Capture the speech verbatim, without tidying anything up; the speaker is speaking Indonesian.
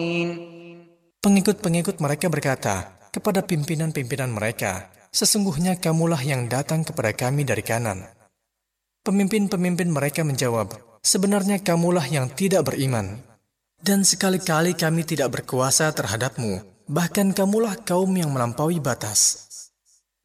Pengikut-pengikut mereka berkata kepada pimpinan-pimpinan mereka, "Sesungguhnya kamulah yang datang kepada kami dari kanan." Pemimpin-pemimpin mereka menjawab, "Sebenarnya kamulah yang tidak beriman. Dan sekali-kali kami tidak berkuasa terhadapmu, bahkan kamulah kaum yang melampaui batas."